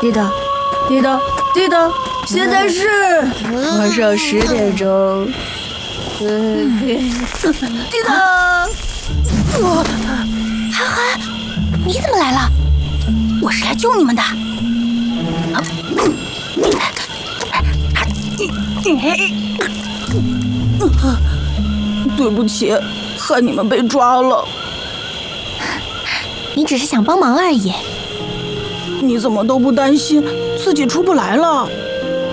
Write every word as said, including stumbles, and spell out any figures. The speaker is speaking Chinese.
滴答，滴答，滴答，现在是晚上十点钟。嗯，滴答。 涵涵，你怎么来了？我是来救你们的。 对不起，害你们被抓了。 你只是想帮忙而已。 你怎么都不担心自己出不来了？